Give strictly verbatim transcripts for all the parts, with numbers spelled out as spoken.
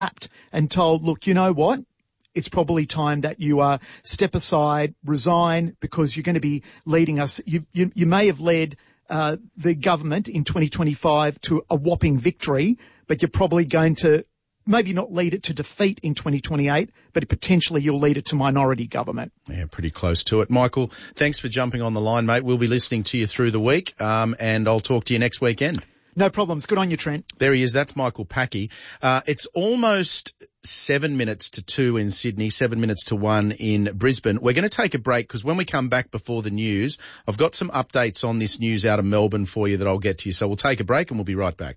and told, look, you know what? It's probably time that you uh, step aside, resign, because you're going to be leading us. You, you, you may have led uh, the government in twenty twenty-five to a whopping victory, but you're probably going to maybe not lead it to defeat in twenty twenty-eight, but potentially you'll lead it to minority government. Yeah, pretty close to it. Michael, thanks for jumping on the line, mate. We'll be listening to you through the week, um, and I'll talk to you next weekend. No problems. Good on you, Trent. There he is. That's Michael Packy. Uh, it's almost seven minutes to two in Sydney, seven minutes to one in Brisbane. We're going to take a break because when we come back before the news, I've got some updates on this news out of Melbourne for you that I'll get to you. So we'll take a break and we'll be right back.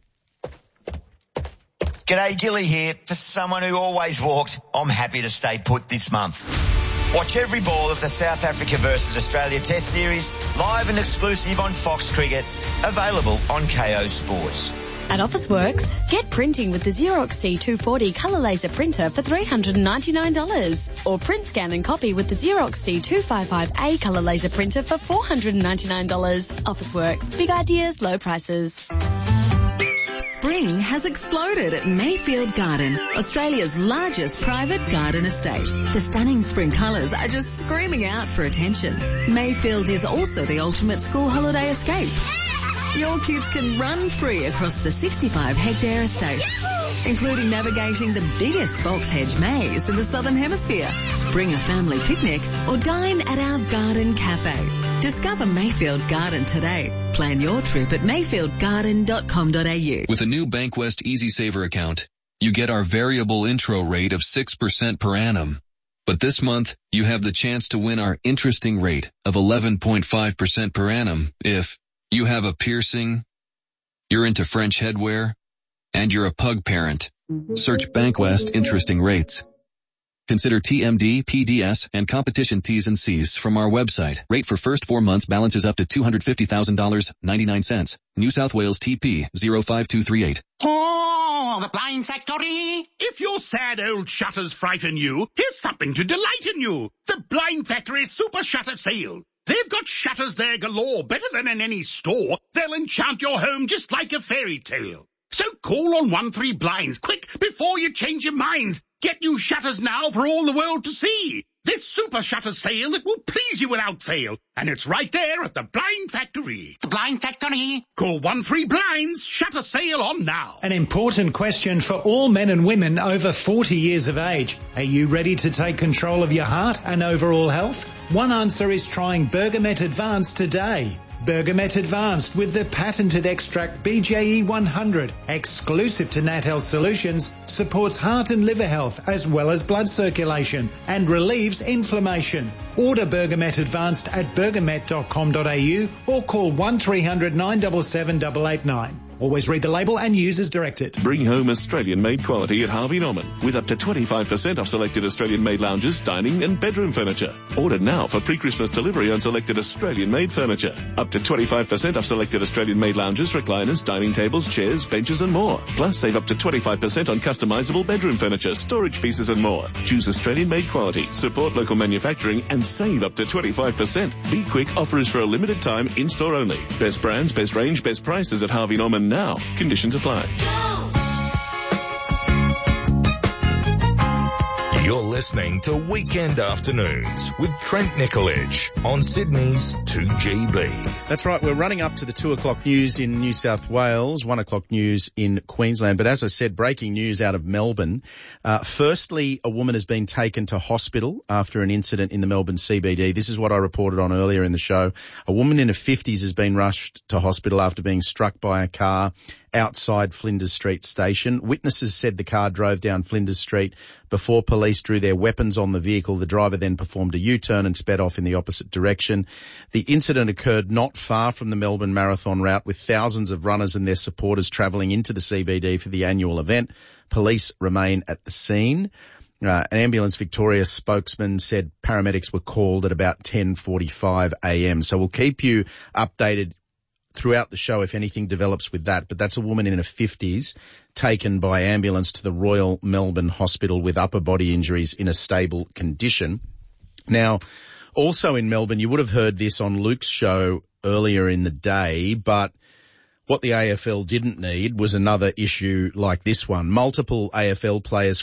G'day, Gilly here. For someone who always walked, I'm happy to stay put this month. Watch every ball of the South Africa versus Australia Test Series live and exclusive on Fox Cricket, available on K O Sports. At Officeworks, get printing with the Xerox C two forty colour laser printer for three hundred ninety-nine dollars. Or print, scan and copy with the Xerox C two fifty-five A colour laser printer for four hundred ninety-nine dollars. Officeworks, big ideas, low prices. Spring has exploded at Mayfield Garden, Australia's largest private garden estate. The stunning spring colours are just screaming out for attention. Mayfield is also the ultimate school holiday escape. Your kids can run free across the sixty-five hectare estate, including navigating the biggest box hedge maze in the Southern Hemisphere. Bring a family picnic or dine at our garden cafe. Discover Mayfield Garden today. Plan your trip at mayfield garden dot com dot a u. With a new Bankwest EasySaver account, you get our variable intro rate of six percent per annum. But this month, you have the chance to win our interesting rate of eleven point five percent per annum if you have a piercing, you're into French headwear, and you're a pug parent. Search Bankwest Interesting Rates. Consider T M D, P D S, and competition T's and C's from our website. Rate for first four months balances up to two hundred fifty thousand dollars and ninety-nine cents. New South Wales T P zero five two three eight. Oh, the Blind Factory! If your sad old shutters frighten you, here's something to delight in you. The Blind Factory Super Shutter Sale. They've got shutters there galore, better than in any store. They'll enchant your home just like a fairy tale. So call on one three Blinds, quick, before you change your minds. Get new shutters now for all the world to see. This super shutter sale that will please you without fail. And it's right there at the Blind Factory. The Blind Factory. Call one three Blinds. Shutter sale on now. An important question for all men and women over forty years of age. Are you ready to take control of your heart and overall health? One answer is trying Bergamet Advanced today. Bergamet Advanced with the patented extract B J E one hundred, exclusive to Nat Health Solutions, supports heart and liver health as well as blood circulation and relieves inflammation. Order Bergamet Advanced at bergamet dot com dot a u or call one three hundred nine seven seven eight eight nine. Always read the label and use as directed. Bring home Australian-made quality at Harvey Norman with up to twenty-five percent off selected Australian-made lounges, dining and bedroom furniture. Order now for pre-Christmas delivery on selected Australian-made furniture. Up to twenty-five percent off selected Australian-made lounges, recliners, dining tables, chairs, benches and more. Plus save up to twenty-five percent on customizable bedroom furniture, storage pieces and more. Choose Australian-made quality, support local manufacturing and save up to twenty-five percent. Be quick, offer is for a limited time, in-store only. Best brands, best range, best prices at Harvey Norman now. Conditions apply. You're listening to Weekend Afternoons with Trent Nicolich on Sydney's two G B. That's right. We're running up to the two o'clock news in New South Wales, one o'clock news in Queensland. But as I said, breaking news out of Melbourne. Uh, firstly, a woman has been taken to hospital after an incident in the Melbourne C B D. This is what I reported on earlier in the show. A woman in her fifties has been rushed to hospital after being struck by a car outside Flinders Street station. Witnesses said the car drove down Flinders Street before police drew their weapons on the vehicle. The driver then performed a U-turn and sped off in the opposite direction. The incident occurred not far from the Melbourne Marathon route, with thousands of runners and their supporters travelling into the C B D for the annual event. Police remain at the scene. Uh, an Ambulance Victoria spokesman said paramedics were called at about ten forty-five a m. So we'll keep you updated throughout the show if anything develops with that. But that's a woman in her fifties taken by ambulance to the Royal Melbourne Hospital with upper body injuries in a stable condition. Now, also in Melbourne, you would have heard this on Luke's show earlier in the day, but What the A F L didn't need was another issue like this one. Multiple A F L players